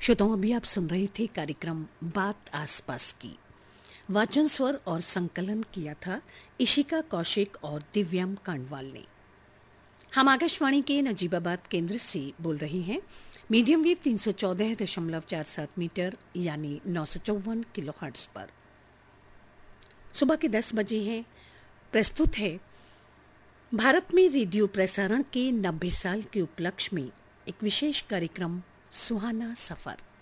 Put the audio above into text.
श्रोताओं, अभी आप सुन रहे थे कार्यक्रम बात आसपास की। वाचन स्वर और संकलन किया था इशिका कौशिक और दिव्यम कांडवाल ने। हम आकाशवाणी के नजीबाबाद केंद्र से बोल रहे हैं। मीडियम वेव 314.47 मीटर यानी 954 किलोहर्ट्ज पर। सुबह के 10 बजे हैं। प्रस्तुत है भारत में रेडियो प्रसारण के 90 साल के उपलक्ष्य में एक विशेष कार्यक्रम सुहाना सफर।